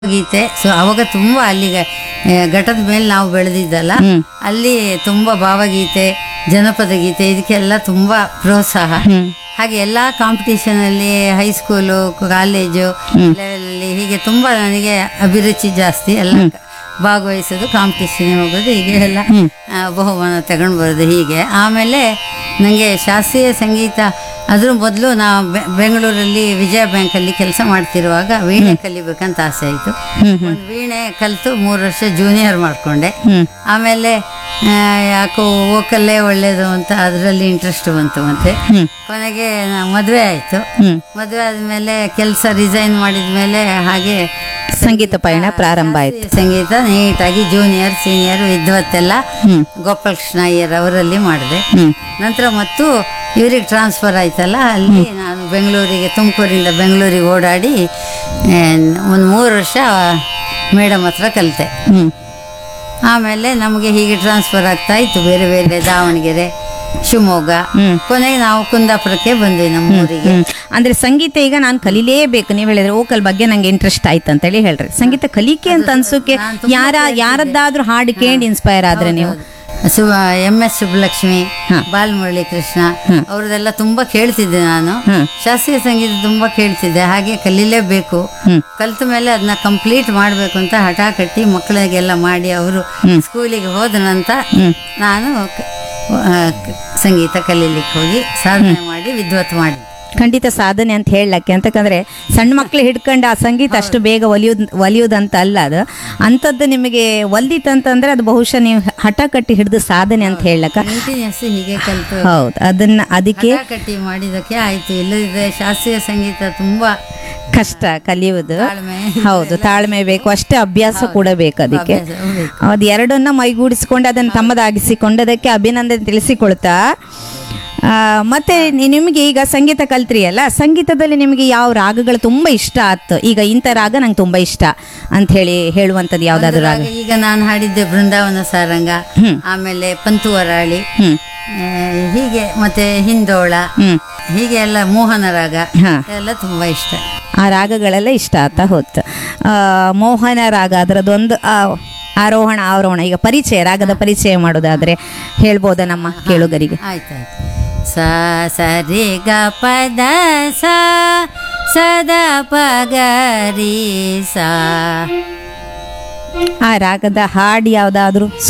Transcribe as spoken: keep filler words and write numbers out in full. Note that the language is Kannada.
ಗೀತೆ. ಸೊ ಅವಾಗ ತುಂಬ ಅಲ್ಲಿಗೆ ಆ, ಘಟ್ಟದ ಮೇಲೆ ನಾವು ಬೆಳೆದಿದ್ದಲ್ಲ, ಅಲ್ಲಿ ತುಂಬ ಭಾವಗೀತೆ, ಜನಪದ ಗೀತೆ ಇದಕ್ಕೆಲ್ಲ ತುಂಬ ಪ್ರೋತ್ಸಾಹ. ಹಾಗೆ ಎಲ್ಲ ಕಾಂಪಿಟೇಷನಲ್ಲಿ ಹೈಸ್ಕೂಲು, ಕಾಲೇಜು ಲೆವೆಲಲ್ಲಿ ಹೀಗೆ ತುಂಬ ನನಗೆ ಅಭಿರುಚಿ ಜಾಸ್ತಿ. ಎಲ್ಲ ಭಾಗವಹಿಸೋದು, ಕಾಂಪಿಟೇಷನ್ ಹೋಗೋದು, ಹೀಗೆ ಎಲ್ಲ ಆ, ಬಹುಮಾನ ತಗೊಂಡು ಬರೋದು ಹೀಗೆ. ಆಮೇಲೆ ನನಗೆ ಶಾಸ್ತ್ರೀಯ ಸಂಗೀತ ಅದ್ರ ಮೊದಲು ನಾವು ಬೆ- ಬೆಂಗಳೂರಲ್ಲಿ ವಿಜಯ ಬ್ಯಾಂಕಲ್ಲಿ ಕೆಲಸ ಮಾಡ್ತಿರುವಾಗ ವೀಣೆ ಕಲಿಬೇಕಂತ ಆಸೆ ಆಯಿತು. ಒಂದು ವೀಣೆ ಕಲಿತು ಮೂರು ವರ್ಷ ಜೂನಿಯರ್ ಮಾಡಿಕೊಂಡೆ. ಆಮೇಲೆ ಆ, ಯಾಕೋ ವೋಕಲ್ಲೇ ಒಳ್ಳೇದು ಅಂತ ಅದರಲ್ಲಿ ಇಂಟ್ರೆಸ್ಟ್ ಬಂತು. ಮತ್ತೆ ಕೊನೆಗೆ ಮದುವೆ ಆಯಿತು. ಮದುವೆ ಆದಮೇಲೆ ಕೆಲಸ ರಿಸೈನ್ ಮಾಡಿದ ಮೇಲೆ ಹಾಗೆ ಸಂಗೀತ ಪಯಣ ಪ್ರಾರಂಭ ಆಯ್ತು. ಸಂಗೀತ ನೀಟಾಗಿ ಜೂನಿಯರ್ ಸೀನಿಯರ್ ವಿದ್ವತ್ತೆಲ್ಲ ಗೋಪಾಲಕೃಷ್ಣ ಅಯ್ಯರ್ ಅವರಲ್ಲಿ ಮಾಡಿದೆ. ನಂತರ ಮತ್ತು ಇವ್ರಿಗೆ ಟ್ರಾನ್ಸ್ಫರ್ ಆಯ್ತಲ್ಲ, ಅಲ್ಲಿ ನಾನು ಬೆಂಗಳೂರಿಗೆ, ತುಮಕೂರಿಂದ ಬೆಂಗಳೂರಿಗೆ ಓಡಾಡಿ ಒಂದು ಮೂರು ವರ್ಷ ಮೇಡಮ್ ಹತ್ರ ಕಲಿತೆ. ಆಮೇಲೆ ನಮಗೆ ಹೀಗೆ ಟ್ರಾನ್ಸ್ಫರ್ ಆಗ್ತಾ ಇತ್ತು ಬೇರೆ ಬೇರೆ, ದಾವಣಗೆರೆ, ಶಿವಮೊಗ್ಗ, ಕೊನೆಗೆ ನಾವು ಕುಂದಾಪುರಕ್ಕೆ ಬಂದ್ವಿ ನಮ್ಮ ಊರಿಗೆ. ಅಂದ್ರೆ ಸಂಗೀತ ಈಗ ನಾನು ಕಲೀಲೇಬೇಕು, ನೀವು ಹೇಳಿದ್ರೆ ವೋಕಲ್ ಬಗ್ಗೆ ನಂಗೆ ಇಂಟ್ರೆಸ್ಟ್ ಆಯ್ತು ಅಂತ ಹೇಳಿ ಹೇಳ್ರಿ. ಸಂಗೀತ ಕಲಿಕೆ ಅಂತ ಅನ್ಸೋಕೆ ಯಾರ ಯಾರದ್ದಾದ್ರೂ ಹಾಡು ಕೇಳಿ ಇನ್ಸ್ಪೈರ್ ಆದ್ರೆ ನೀವು? ಸು ಎಂ ಎಸ್ ಸುಬ್ಬಲಕ್ಷ್ಮಿ, ಬಾಲಮುರಳಿ ಕೃಷ್ಣ ಅವ್ರದ್ದೆಲ್ಲ ತುಂಬಾ ಕೇಳ್ತಿದ್ದೆ ನಾನು. ಶಾಸ್ತ್ರೀಯ ಸಂಗೀತ ತುಂಬಾ ಕೇಳ್ತಿದ್ದೆ. ಹಾಗೆ ಕಲೀಲೇಬೇಕು, ಕಲ್ತ ಮೇಲೆ ಅದನ್ನ ಕಂಪ್ಲೀಟ್ ಮಾಡಬೇಕು ಅಂತ ಹಠ ಕಟ್ಟಿ ಮಕ್ಕಳಿಗೆಲ್ಲ ಮಾಡಿ ಅವರು ಸ್ಕೂಲಿಗೆ ಹೋದ ನಂತರ ನಾನು ಕ- ಆ, ಕ- ಸಂಗೀತ ಕಲೀಲಿಕ್ಕೆ ಹೋಗಿ ಸಾಧನೆ ಮಾಡಿ ವಿದ್ವತ್ ಮಾಡಿ. ಖಂಡಿತ ಸಾಧನೆ ಅಂತ ಹೇಳಕ್ಕೆ, ಅಂತಕಂದ್ರೆ ಸಣ್ಣ ಮಕ್ಳು ಹಿಡ್ಕೊಂಡು ಆ ಸಂಗೀತ ಅಷ್ಟು ಬೇಗ ಒಲಿಯೋದು ಒಲಿಯೋದಂತ ಅಲ್ಲ ಅದು. ಅಂಥದ್ದು ನಿಮಗೆ ಒಲ್ದಿತ್ತಂತಂದ್ರೆ ಅದು ಬಹುಶಃ ನೀವು ಹಠ ಕಟ್ಟಿ ಹಿಡಿದು ಸಾಧನೆ ಅಂತ ಹೇಳಕ್ಕ. ಕಂಟಿನ್ಯೂಸ್ ಹೀಗೆ ಕಲ್ತು ಹೌದು, ಅದನ್ನ ಅದಕ್ಕೆ ಹಠ ಕಟ್ಟಿ ಮಾಡಿದಕ್ಕೆ ಆಯ್ತು. ಇಲ್ಲದಿದ್ರೆ ಶಾಸ್ತ್ರೀಯ ಸಂಗೀತ ತುಂಬಾ ಕಷ್ಟ ಕಲಿಯುವುದು. ತಾಳ್ಮೆ, ಹೌದು, ತಾಳ್ಮೆ ಬೇಕು, ಅಷ್ಟೇ ಅಭ್ಯಾಸ ಕೂಡ ಬೇಕು ಅದಕ್ಕೆ. ಅಭ್ಯಾಸ ಬೇಕು. ಅದು ಎರಡನ್ನ ಮೈಗೂಡಿಸಿಕೊಂಡು ಅದನ್ನು ತಮ್ಮದಾಗಿಸಿಕೊಂಡದಕ್ಕೆ ಅಭಿನಂದನೆ ತಿಳಿಸಿಕೊಳ್ತಾ, ಆ, ಮತ್ತೆ ನಿ- ನಿಮಗೆ ಈಗ ಸಂಗೀತ ಕಲ್ತ್ರಿ ಅಲ್ಲ, ಸಂಗೀತದಲ್ಲಿ ನಿಮಗೆ ಯಾವ ರಾಗಗಳು ತುಂಬಾ ಇಷ್ಟ ಆಯ್ತು? ಈಗ ಇಂಥ ರಾಗ ನಂಗೆ ತುಂಬಾ ಇಷ್ಟ ಅಂತ ಹೇಳಿ ಹೇಳುವಂಥದ್ದು ಯಾವ್ದಾದ್ರು ರಾಗ? ಈಗ ನಾನು ಹಾಡಿದ್ದೆ ಬೃಂದಾವನ ಸಾರಂಗ, ಆಮೇಲೆ ಪಂತುವರಾಳಿ, ಹ್ಮ್ ಆ, ಹೀಗೆ ಮತ್ತೆ ಹಿಂದೋಳ, ಹ್ಮ್ ಹೀಗೆ ಎಲ್ಲ ಮೋಹನ ರಾಗ ಹಾ. ಎಲ್ಲ ತುಂಬಾ ಇಷ್ಟ. ಆ ರಾಗಗಳೆಲ್ಲ ಇಷ್ಟ ಆಗ್ತಾ ಹೋಯ್ತು. ಆ, ಮೋಹನ ರಾಗ ಅದರದೊಂದು ಆ, ಆರೋಹಣ ಅವರೋಹಣ, ಈಗ ಪರಿಚಯ, ರಾಗದ ಪರಿಚಯ ಮಾಡೋದಾದ್ರೆ ಹೇಳ್ಬೋದಾ ನಮ್ಮ ಕೇಳುಗರಿಗೆ? ಆಯ್ತಾಯ್ತು. ಸ ಸರಿ ಗ ಪದ ಸ ಸದ ಪಗರಿ ಸ. ಆ ರಾಗದ ಹಾಡು ಯಾವ್ದಾದ್ರು